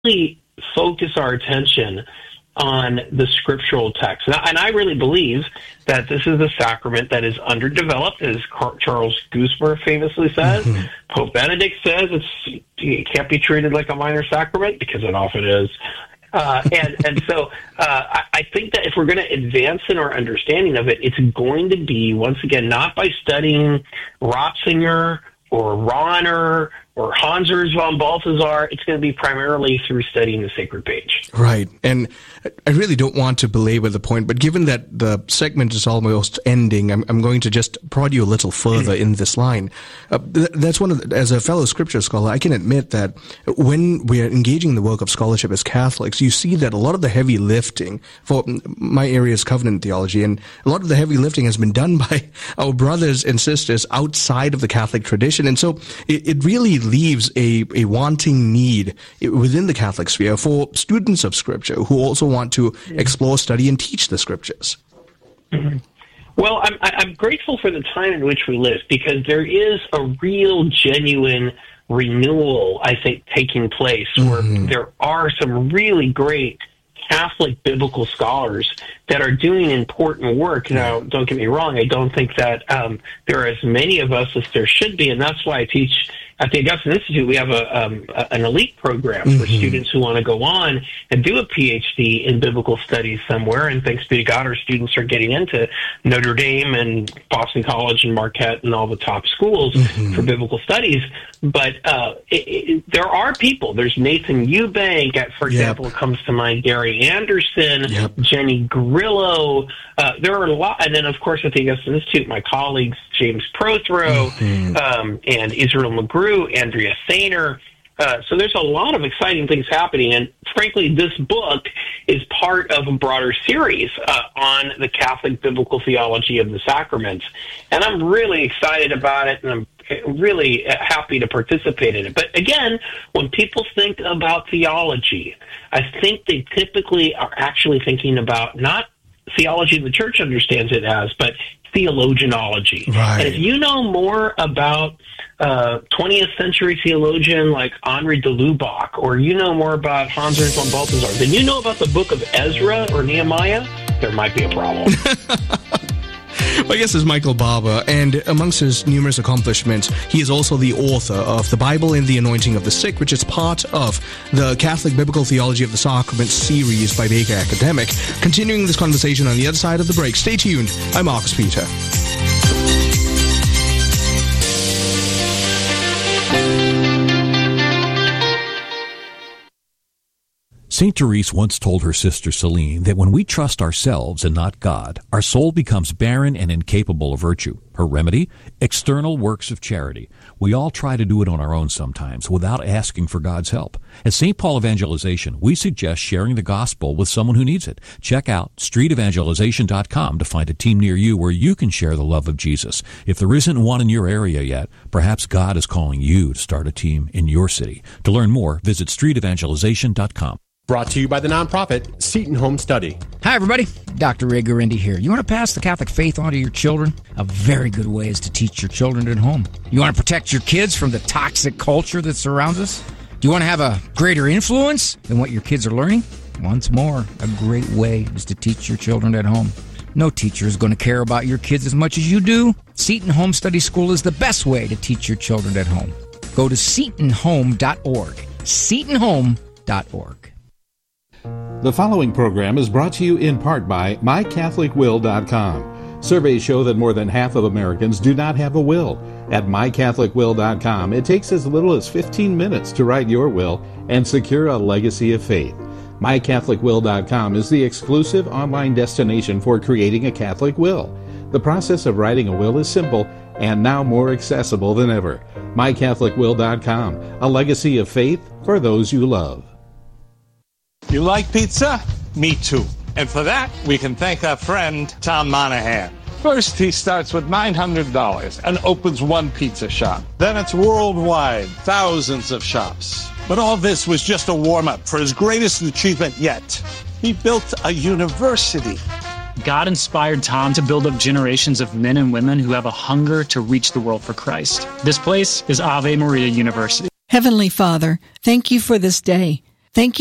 really focus our attention on the scriptural text. And I really believe that this is a sacrament that is underdeveloped, as Charles Gusmer famously says. Mm-hmm. Pope Benedict says it can't be treated like a minor sacrament, because it often is. So I think that if we're going to advance in our understanding of it, it's going to be, once again, not by studying Ratzinger or Rahner or Hans Urs von Balthasar. It's going to be primarily through studying the sacred page. Right. And I really don't want to belabor the point, but given that the segment is almost ending, I'm going to just prod you a little further in this line. That's as a fellow scripture scholar, I can admit that when we are engaging in the work of scholarship as Catholics, you see that a lot of the heavy lifting, for my area is covenant theology, and a lot of the heavy lifting has been done by our brothers and sisters outside of the Catholic tradition. And so it really leaves a wanting need within the Catholic sphere for students of Scripture who also want to explore, study, and teach the Scriptures. Mm-hmm. Well, I'm grateful for the time in which we live, because there is a real, genuine renewal, I think, taking place, where there are some really great Catholic biblical scholars that are doing important work. Now, don't get me wrong, I don't think that there are as many of us as there should be, and that's why I teach at the Augustine Institute. We have an elite program for students who want to go on and do a PhD in biblical studies somewhere, and thanks be to God, our students are getting into Notre Dame and Boston College and Marquette and all the top schools for biblical studies. But there are people. There's Nathan Eubank, for example, comes to mind, Gary Anderson, Jenny Grillo. There are a lot. And then, of course, at the Augustine Institute, my colleagues, James Prothero and Israel McGrew, Andrea Sainer. So there's a lot of exciting things happening. And frankly, this book is part of a broader series on the Catholic biblical theology of the sacraments. And I'm really excited about it, and I'm really happy to participate in it. But again, when people think about theology, I think they typically are actually thinking about not theology the church understands it as, but theologianology. Right. And if you know more about 20th century theologian like Henri de Lubac, or you know more about Hans Urs von Balthasar than you know about the book of Ezra or Nehemiah, there might be a problem. My guest is Michael Barber, and amongst his numerous accomplishments, he is also the author of The Bible and the Anointing of the Sick, which is part of the Catholic Biblical Theology of the Sacraments series by Baker Academic. Continuing this conversation on the other side of the break. Stay tuned. I'm Marcus Peter. St. Therese once told her sister Celine that when we trust ourselves and not God, our soul becomes barren and incapable of virtue. Her remedy? External works of charity. We all try to do it on our own sometimes without asking for God's help. At St. Paul Evangelization, we suggest sharing the gospel with someone who needs it. Check out streetevangelization.com to find a team near you where you can share the love of Jesus. If there isn't one in your area yet, perhaps God is calling you to start a team in your city. To learn more, visit streetevangelization.com. Brought to you by the nonprofit Seton Home Study. Hi, everybody. Dr. Ray Guarendi here. You want to pass the Catholic faith on to your children? A very good way is to teach your children at home. You want to protect your kids from the toxic culture that surrounds us? Do you want to have a greater influence than what your kids are learning? Once more, a great way is to teach your children at home. No teacher is going to care about your kids as much as you do. Seton Home Study School is the best way to teach your children at home. Go to setonhome.org. setonhome.org. The following program is brought to you in part by MyCatholicWill.com. Surveys show that more than half of Americans do not have a will. At MyCatholicWill.com, it takes as little as 15 minutes to write your will and secure a legacy of faith. MyCatholicWill.com is the exclusive online destination for creating a Catholic will. The process of writing a will is simple and now more accessible than ever. MyCatholicWill.com, a legacy of faith for those you love. You like pizza? Me too. And for that, we can thank our friend, Tom Monahan. First, he starts with $900 and opens one pizza shop. Then it's worldwide, thousands of shops. But all this was just a warm-up for his greatest achievement yet. He built a university. God inspired Tom to build up generations of men and women who have a hunger to reach the world for Christ. This place is Ave Maria University. Heavenly Father, thank you for this day. Thank you.